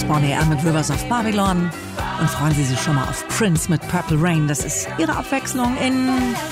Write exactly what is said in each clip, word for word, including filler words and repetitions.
Bon Air mit Rivers of Babylon. Und freuen Sie sich schon mal auf Prince mit Purple Rain. Das ist Ihre Abwechslung in...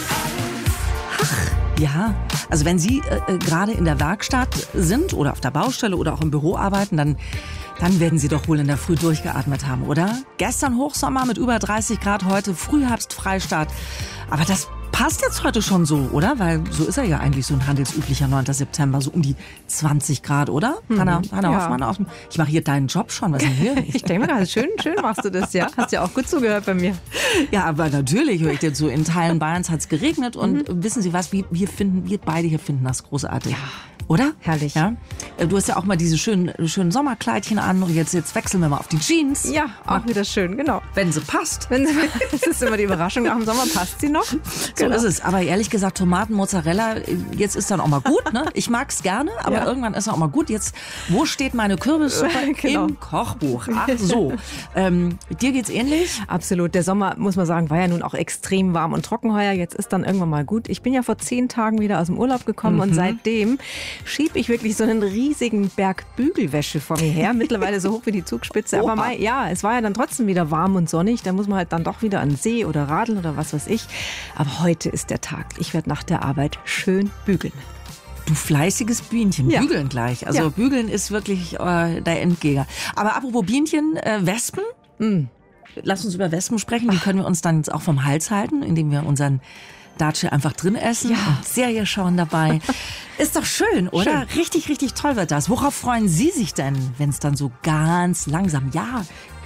Ach, ja. Also wenn Sie äh, gerade in der Werkstatt sind oder auf der Baustelle oder auch im Büro arbeiten, dann... Dann werden Sie doch wohl in der Früh durchgeatmet haben, oder? Gestern Hochsommer mit über dreißig Grad, heute Frühherbst, Freistart. Aber das passt jetzt heute schon so, oder? Weil so ist er ja eigentlich so ein handelsüblicher neunter September, so um die zwanzig Grad, oder? Mhm. Hanna, Hanna Ja. Hoffmann, auf dem, ich mache hier deinen Job schon, was ist denn hier? Ich denke mir, schön, schön machst du das, ja. Hast ja auch gut zugehört bei mir. Ja, aber natürlich höre ich dir zu. In Teilen Bayerns hat es geregnet und mhm. wissen Sie was, wir, wir, finden, wir beide hier finden das großartig. Ja. Oder? Herrlich. Ja? Du hast ja auch mal diese schönen, schönen Sommerkleidchen an und jetzt, jetzt wechseln wir mal auf die Jeans. Ja, auch wieder schön, genau. Wenn sie passt. Wenn sie, das ist immer die Überraschung, nach dem Sommer passt sie noch. So Genau. ist es. Aber ehrlich gesagt, Tomaten, Mozzarella, jetzt ist dann auch mal gut. Ne? Ich mag es gerne, aber Ja. irgendwann ist auch mal gut. Jetzt, wo steht meine Kürbissuppe? Genau. Im Kochbuch. Ach so. ähm, dir geht's ähnlich? Absolut. Der Sommer, muss man sagen, war ja nun auch extrem warm und trocken heuer. Jetzt ist dann irgendwann mal gut. Ich bin ja vor zehn Tagen wieder aus dem Urlaub gekommen Mhm. und seitdem schiebe ich wirklich so einen riesigen Berg Bügelwäsche vor mir her. Mittlerweile so hoch wie die Zugspitze. Aber Oha. mal, ja, es war ja dann trotzdem wieder warm und sonnig. Da muss man halt dann doch wieder an den See oder radeln oder was weiß ich. Aber heute ist der Tag. Ich werde nach der Arbeit schön bügeln. Du fleißiges Bienchen, Ja. bügeln gleich. Also Ja. bügeln ist wirklich äh, der Endgeber. Aber apropos Bienchen, äh, Wespen? Mm. Lass uns über Wespen sprechen. Die können wir uns dann jetzt auch vom Hals halten, indem wir unseren Datsche einfach drin essen Ja. und Serie schauen dabei. Ist doch schön, oder? Schön. Richtig, richtig toll wird das. Worauf freuen Sie sich denn, wenn es dann so ganz langsam, ja,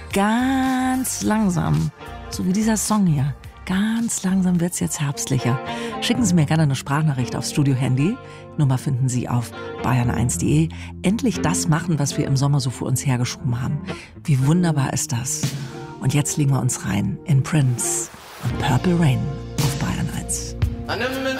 ganz langsam, so wie dieser Song hier, ganz langsam wird's jetzt herbstlicher. Schicken Sie mir gerne eine Sprachnachricht aufs Studio-Handy. Nummer finden Sie auf bayern eins punkt de. Endlich das machen, was wir im Sommer so vor uns hergeschoben haben. Wie wunderbar ist das? Und jetzt legen wir uns rein in Prince und Purple Rain auf Bayern eins.